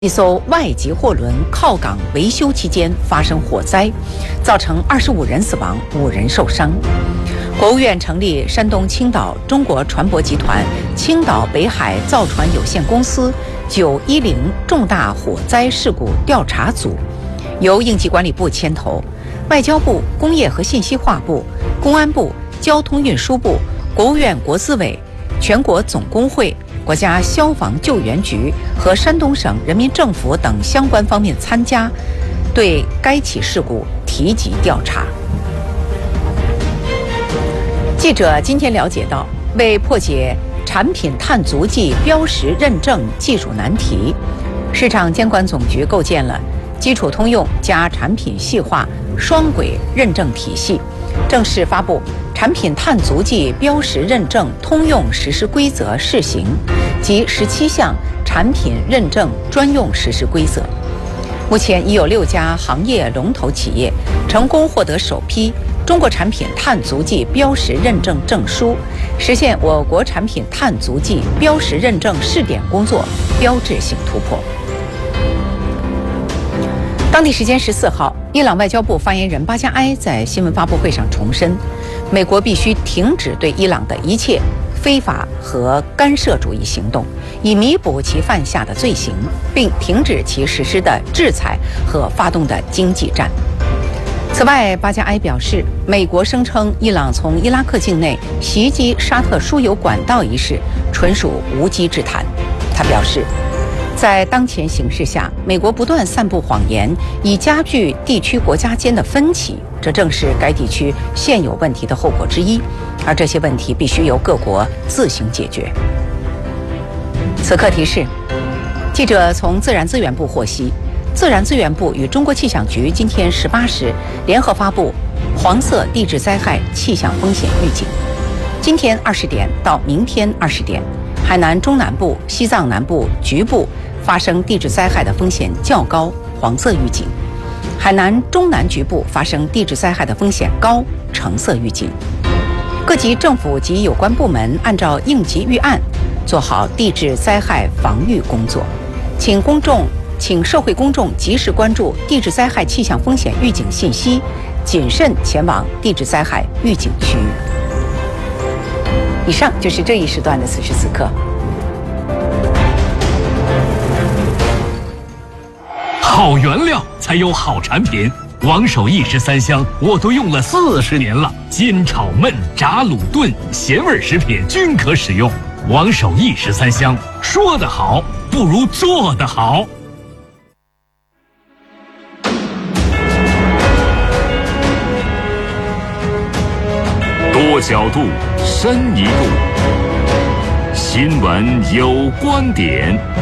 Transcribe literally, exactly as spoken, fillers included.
一艘外籍货轮靠港维修期间发生火灾，造成二十五人死亡、五人受伤。国务院成立山东青岛中国船舶集团青岛北海造船有限公司九一零重大火灾事故调查组，由应急管理部牵头，外交部、工业和信息化部、公安部、交通运输部、国务院国资委、全国总工会、国家消防救援局和山东省人民政府等相关方面参加，对该起事故提及调查。记者今天了解到，为破解产品碳足迹标识认证技术难题，市场监管总局构建了基础通用加产品细化双轨认证体系，正式发布产品碳足迹标识认证通用实施规则试行及十七项产品认证专用实施规则。目前已有六家行业龙头企业成功获得首批中国产品碳足迹标识认证证书，实现我国产品碳足迹标识认证试点工作标志性突破。当地时间十四号，伊朗外交部发言人巴加埃在新闻发布会上重申，美国必须停止对伊朗的一切非法和干涉主义行动，以弥补其犯下的罪行，并停止其实施的制裁和发动的经济战。此外，巴加埃表示，美国声称伊朗从伊拉克境内袭击沙特输油管道一事纯属无稽之谈。他表示，在当前形势下，美国不断散布谎言，以加剧地区国家间的分歧，这正是该地区现有问题的后果之一，而这些问题必须由各国自行解决。此刻提示，记者从自然资源部获悉，自然资源部与中国气象局今天十八时联合发布黄色地质灾害气象风险预警。今天二十点到明天二十点，海南中南部、西藏南部局部发生地质灾害的风险较高，黄色预警；海南中南局部发生地质灾害的风险高，橙色预警。各级政府及有关部门按照应急预案，做好地质灾害防御工作，请公众。请社会公众及时关注地质灾害气象风险预警信息，谨慎前往地质灾害预警区域。以上就是这一时段的此时此刻。 好原料才有好产品，王守义十三香我都用了四十年了，煎炒焖炸卤炖咸味食品均可使用。王守义十三香，说得好不如做得好。 多角度，深一度。新闻有观点。